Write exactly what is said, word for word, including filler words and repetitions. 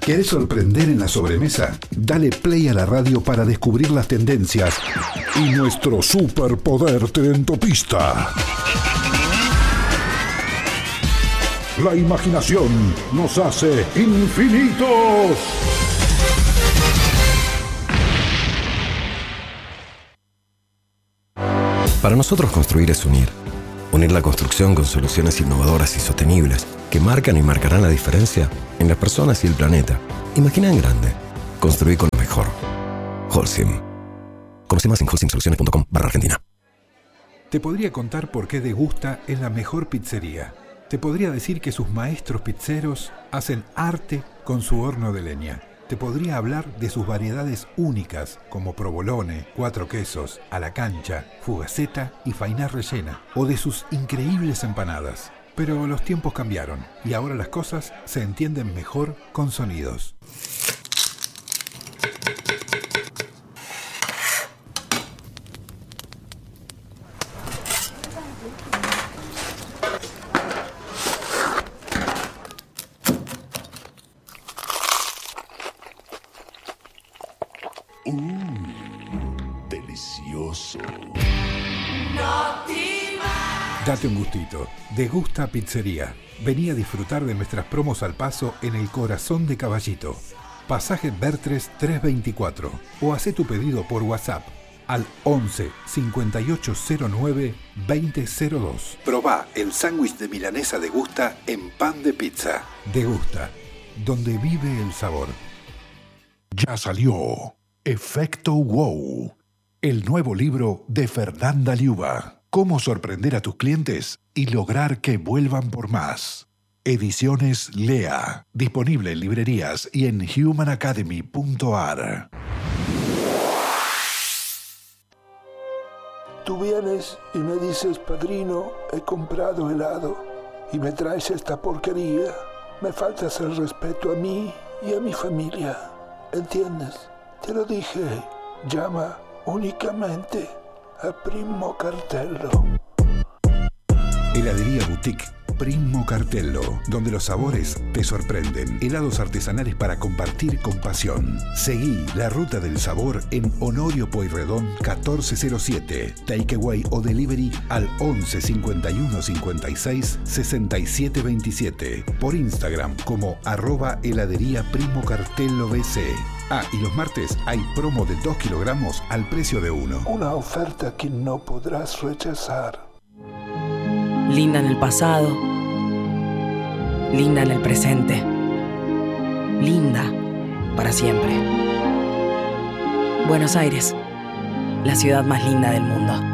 ¿Querés sorprender en la sobremesa? Dale play a la radio para descubrir las tendencias y nuestro superpoder trendopista. La imaginación nos hace infinitos. Para nosotros construir es unir. Unir la construcción con soluciones innovadoras y sostenibles que marcan y marcarán la diferencia en las personas y el planeta. Imagina en grande. Construir con lo mejor. Holcim. Conoce más en holcim soluciones punto com barra Argentina. Te podría contar por qué Degusta es la mejor pizzería. Te podría decir que sus maestros pizzeros hacen arte con su horno de leña. Te podría hablar de sus variedades únicas como provolone, cuatro quesos, a la cancha, fugaceta y fainá rellena, o de sus increíbles empanadas. Pero los tiempos cambiaron y ahora las cosas se entienden mejor con sonidos. Uh, delicioso. Date un gustito. Degusta Pizzería. Vení a disfrutar de nuestras promos al paso en el corazón de Caballito. Pasaje Bertres trescientos veinticuatro. O hacé tu pedido por WhatsApp al once cincuenta y ocho cero nueve veinte cero dos. Probá el sándwich de milanesa Degusta en pan de pizza. Degusta, donde vive el sabor. Ya salió Efecto Wow, el nuevo libro de Fernanda Liuba. Cómo sorprender a tus clientes y lograr que vuelvan por más. Ediciones Lea. Disponible en librerías y en human academy punto a r. Tú vienes y me dices, padrino, he comprado helado y me traes esta porquería. Me faltas el respeto a mí y a mi familia. ¿Entiendes? Te lo dije. Llama únicamente a Primo Cartello. Heladería Boutique Primo Cartello, donde los sabores te sorprenden. Helados artesanales para compartir con pasión. Seguí la ruta del sabor en Honorio Pueyrredón catorce cero siete. Takeaway o delivery al once cincuenta y uno cincuenta y seis sesenta y siete veintisiete. Por Instagram como arroba heladería Primo Cartello B C. Ah, y los martes hay promo de dos kilogramos al precio de uno. Una oferta que no podrás rechazar. Linda en el pasado, linda en el presente, linda para siempre. Buenos Aires, la ciudad más linda del mundo.